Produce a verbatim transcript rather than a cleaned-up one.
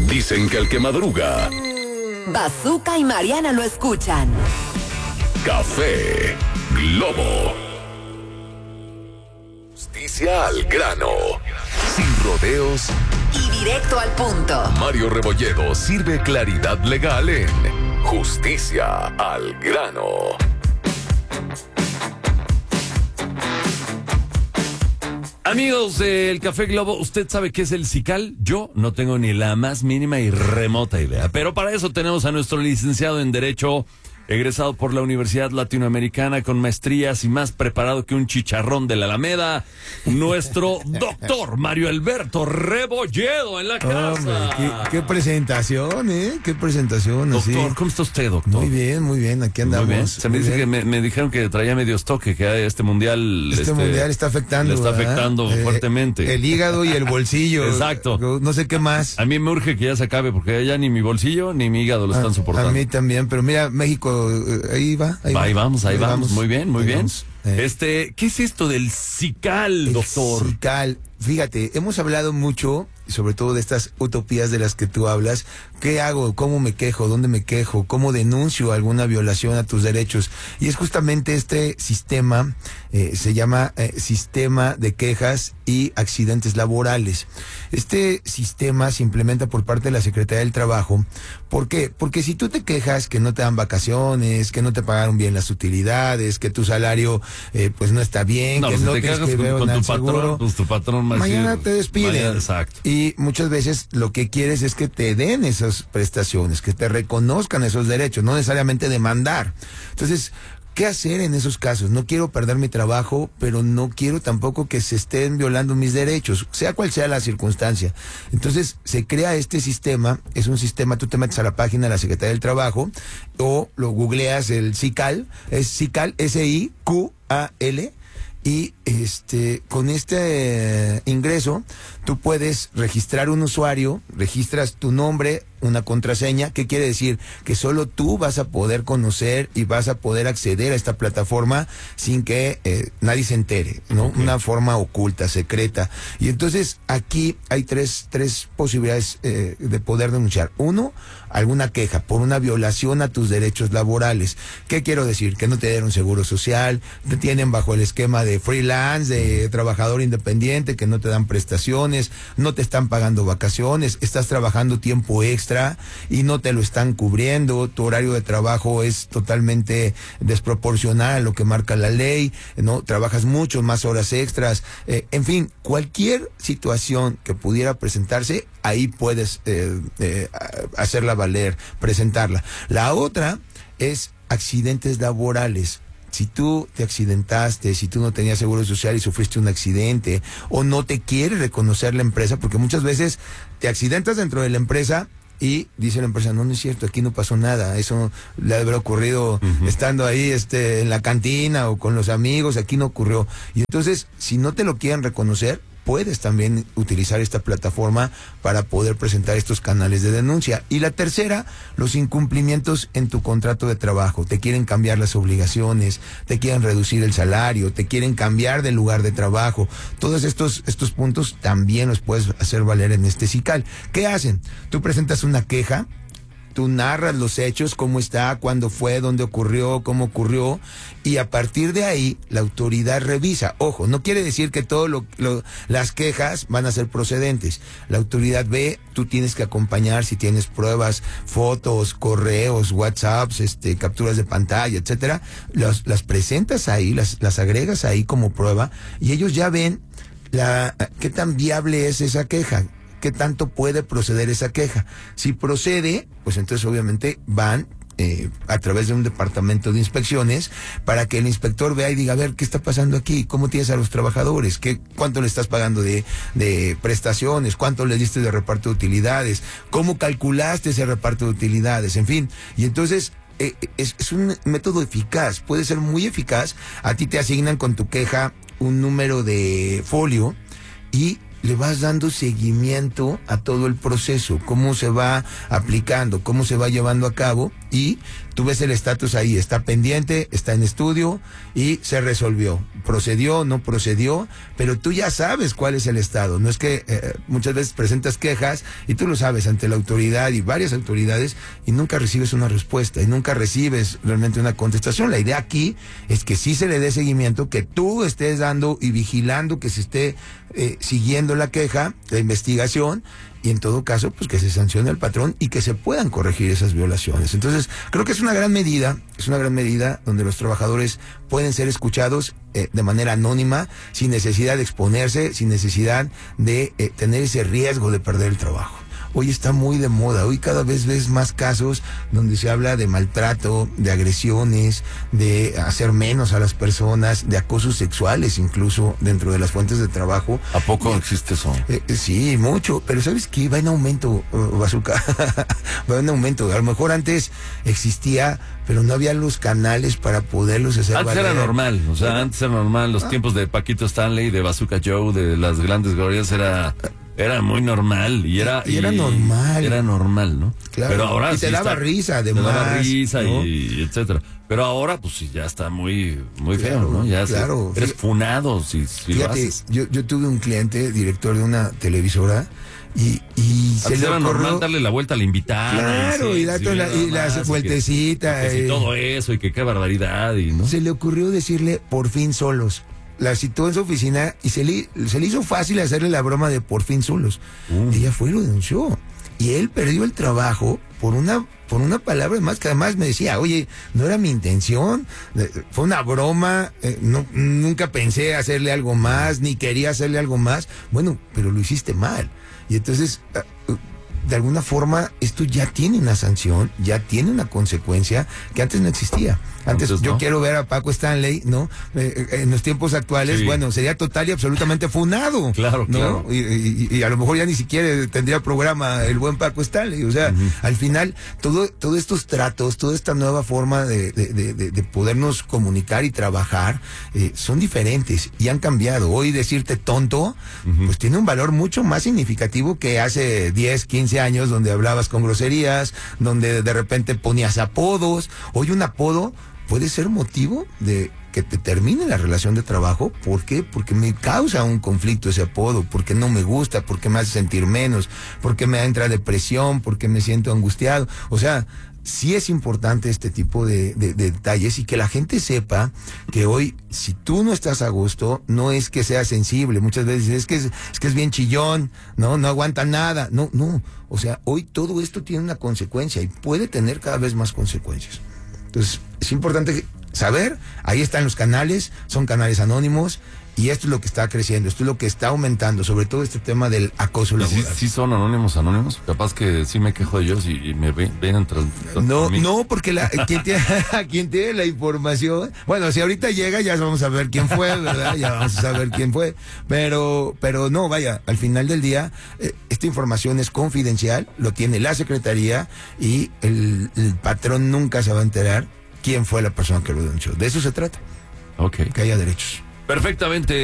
Dicen que el que madruga. Bazooka y Mariana lo escuchan. Café Globo. Justicia al grano. Sin rodeos. Y directo al punto. Mario Rebolledo sirve claridad legal en Justicia al grano. Amigos del Café Globo, ¿usted sabe qué es el SICAL? Yo no tengo ni la más mínima y remota idea. Pero para eso tenemos a nuestro licenciado en Derecho, egresado por la Universidad Latinoamericana con maestrías y más preparado que un chicharrón de la Alameda, nuestro doctor Mario Alberto Rebolledo en la casa. Hombre, qué, qué presentación, ¿eh? Qué presentación. Doctor, así. ¿cómo está usted, doctor? Muy bien, muy bien, aquí andamos. Muy bien. Se me Muy dice bien. que me, me dijeron que traía medio toque, que este mundial... Este, este mundial está afectando. Le está ¿verdad? afectando eh, fuertemente. El hígado y el bolsillo. Exacto. No sé qué más. A mí me urge que ya se acabe, porque ya ni mi bolsillo ni mi hígado lo están a, soportando. A mí también, pero mira, México, eh, ahí va. Ahí, ahí va. vamos, ahí, ahí vamos. vamos. Muy bien, muy ahí bien. Vamos. Eh. Este, ¿qué es esto del SICAL, el doctor? SICAL, fíjate, hemos hablado mucho, sobre todo de estas utopías de las que tú hablas. ¿Qué hago? ¿Cómo me quejo? ¿Dónde me quejo? ¿Cómo denuncio alguna violación a tus derechos? Y es justamente este sistema, eh, se llama eh, Sistema de Quejas y Accidentes Laborales. Este sistema se implementa por parte de la Secretaría del Trabajo. ¿Por qué? Porque si tú te quejas que no te dan vacaciones, que no te pagaron bien las utilidades, que tu salario eh, pues no está bien, no, que pues no te tienes quejas que ver con, con tu seguro, patrón, pues tu patrón más mañana decir, te despiden. Mañana, exacto. Y muchas veces lo que quieres es que te den esas prestaciones, que te reconozcan esos derechos, no necesariamente demandar. Entonces, ¿qué hacer en esos casos? No quiero perder mi trabajo, pero no quiero tampoco que se estén violando mis derechos, sea cual sea la circunstancia. Entonces, se crea este sistema, es un sistema, tú te metes a la página de la Secretaría del Trabajo o lo googleas, el SICAL, es SICAL, S I Q A L, y este con este eh, ingreso tú puedes registrar un usuario, registras tu nombre, una contraseña. ¿Qué quiere decir? Que solo tú vas a poder conocer y vas a poder acceder a esta plataforma sin que eh, nadie se entere, ¿no? Okay. Una forma oculta, secreta. Y entonces aquí hay tres, tres posibilidades eh, de poder denunciar. Uno, alguna queja por una violación a tus derechos laborales. ¿Qué quiero decir? Que no te dieron seguro social, te tienen bajo el esquema de freelance, de trabajador independiente, que no te dan prestaciones, no te están pagando vacaciones, estás trabajando tiempo extra y no te lo están cubriendo, tu horario de trabajo es totalmente desproporcional a lo que marca la ley, no trabajas mucho más horas extras, eh, en fin, cualquier situación que pudiera presentarse, ahí puedes eh, eh, hacerla valer, presentarla. La otra es accidentes laborales. Si tú te accidentaste, si tú no tenías seguro social y sufriste un accidente, o no te quiere reconocer la empresa, porque muchas veces te accidentas dentro de la empresa y dice la empresa, no, no es cierto, aquí no pasó nada, eso le habrá ocurrido uh-huh. estando ahí este, en la cantina o con los amigos, aquí no ocurrió. Y entonces, si no te lo quieren reconocer, puedes también utilizar esta plataforma para poder presentar estos canales de denuncia. Y la tercera, los incumplimientos en tu contrato de trabajo. Te quieren cambiar las obligaciones, te quieren reducir el salario, te quieren cambiar de lugar de trabajo. Todos estos, estos puntos también los puedes hacer valer en este SICAL. ¿Qué hacen? Tú presentas una queja, tú narras los hechos, cómo está, cuándo fue, dónde ocurrió, cómo ocurrió, y a partir de ahí la autoridad revisa. Ojo, no quiere decir que todas lo, lo, las quejas van a ser procedentes. La autoridad ve, tú tienes que acompañar si tienes pruebas, fotos, correos, WhatsApps, este, capturas de pantalla, etcétera. Las, las presentas ahí, las, las agregas ahí como prueba, y ellos ya ven la, qué tan viable es esa queja. ¿Qué tanto puede proceder esa queja? Si procede, pues entonces obviamente van eh, a través de un departamento de inspecciones para que el inspector vea y diga, a ver, ¿qué está pasando aquí? ¿Cómo tienes a los trabajadores? ¿Qué, ¿Cuánto le estás pagando de, de prestaciones? ¿Cuánto le diste de reparto de utilidades? ¿Cómo calculaste ese reparto de utilidades? En fin, y entonces... Eh, es, es un método eficaz, puede ser muy eficaz. A ti te asignan con tu queja un número de folio y le vas dando seguimiento a todo el proceso, cómo se va aplicando, cómo se va llevando a cabo, y tú ves el estatus ahí, está pendiente, está en estudio y se resolvió, procedió, no procedió, pero tú ya sabes cuál es el estado. No es que eh, muchas veces presentas quejas y tú lo sabes ante la autoridad y varias autoridades y nunca recibes una respuesta y nunca recibes realmente una contestación. La idea aquí es que sí se le dé seguimiento, que tú estés dando y vigilando que se esté eh, siguiendo la queja, la investigación, y en todo caso, pues que se sancione al patrón y que se puedan corregir esas violaciones. Entonces, creo que es una gran medida, es una gran medida donde los trabajadores pueden ser escuchados eh, de manera anónima, sin necesidad de exponerse, sin necesidad de eh, tener ese riesgo de perder el trabajo. Hoy está muy de moda, hoy cada vez ves más casos donde se habla de maltrato, de agresiones, de hacer menos a las personas, de acosos sexuales incluso dentro de las fuentes de trabajo. ¿A poco existe eso? Eh, sí, mucho, pero ¿sabes qué? Va en aumento, uh, Bazooka, va en aumento. A lo mejor antes existía, pero no había los canales para poderlos hacer Antes valer. era normal, o sea, antes era normal, los ah. tiempos de Paquito Stanley, de Bazooka Joe, de las grandes glorias, era... Era muy normal y era y era y normal. Era normal, ¿no? Claro. Pero ahora y te sí daba está, risa, además. Te daba risa, ¿no? y, y etcétera. Pero ahora, pues sí, ya está muy, muy claro, feo, ¿no? Ya claro. Se, eres funado si, si Fíjate, lo haces. Yo, yo tuve un cliente, director de una televisora, y, y se le era ocurrió... normal darle la vuelta a la invitada. Claro, y, y, la, sí, la, y la más, vueltecita. Y, que, y, que eh, si todo eso, y que qué barbaridad, y ¿no? Se le ocurrió decirle por fin solos. La citó en su oficina y se le, se le hizo fácil hacerle la broma de por fin solos. Uh. Ella fue y lo denunció. Y él perdió el trabajo por una, por una palabra más que además me decía, oye, no era mi intención, fue una broma, eh, no, nunca pensé hacerle algo más, ni quería hacerle algo más. Bueno, pero lo hiciste mal. Y entonces... Uh, de alguna forma esto ya tiene una sanción, ya tiene una consecuencia que antes no existía. Antes, Antes yo no. quiero ver a Paco Stanley, ¿no? Eh, en los tiempos actuales, sí. bueno, sería total y absolutamente funado. Claro, ¿no? claro. Y, y, y a lo mejor ya ni siquiera tendría programa el buen Paco Stanley. O sea, uh-huh. al final, todo, todos estos tratos, toda esta nueva forma de, de, de, de, de podernos comunicar y trabajar, eh, son diferentes y han cambiado. Hoy decirte tonto, uh-huh. pues tiene un valor mucho más significativo que hace diez, quince años, donde hablabas con groserías, donde de repente ponías apodos. Hoy un apodo puede ser motivo de que te termine la relación de trabajo. ¿Por qué? Porque me causa un conflicto ese apodo, porque no me gusta, porque me hace sentir menos, porque me entra depresión, porque me siento angustiado. O sea, sí es importante este tipo de, de, de detalles y que la gente sepa que hoy, si tú no estás a gusto, no es que seas sensible. Muchas veces es que es, es que es bien chillón, no, no aguanta nada. No, no. O sea, hoy todo esto tiene una consecuencia y puede tener cada vez más consecuencias. Entonces, es importante saber, ahí están los canales, son canales anónimos, y esto es lo que está creciendo, esto es lo que está aumentando, sobre todo este tema del acoso laboral. Sí, sí son anónimos, anónimos, capaz que sí me quejo de ellos y, y me vienen tras, tras No, no, porque la, quien, tiene, quien tiene la información, bueno, si ahorita llega ya vamos a ver quién fue, ¿verdad? Ya vamos a saber quién fue, pero, pero no, vaya, al final del día, eh, esta información es confidencial, lo tiene la Secretaría y el, el patrón nunca se va a enterar quién fue la persona que lo denunció. De eso se trata. Ok. Que haya derechos. Perfectamente.